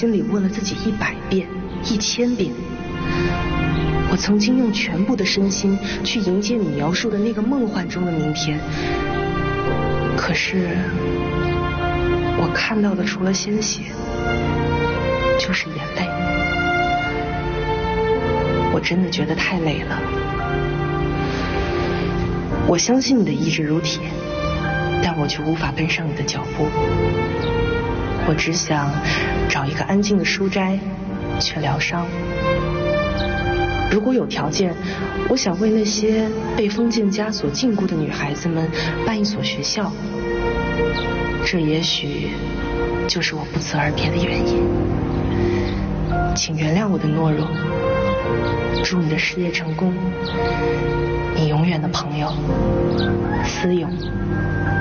心里问了自己100遍、1000遍。我曾经用全部的身心去迎接你描述的那个梦幻中的明天，可是我看到的除了鲜血，就是眼泪。我真的觉得太累了。我相信你的意志如铁，但我却无法跟上你的脚步。我只想找一个安静的书斋去疗伤。如果有条件，我想为那些被封建枷锁禁锢的女孩子们办一所学校。这也许就是我不辞而别的原因。请原谅我的懦弱，祝你的事业成功。你永远的朋友，思勇。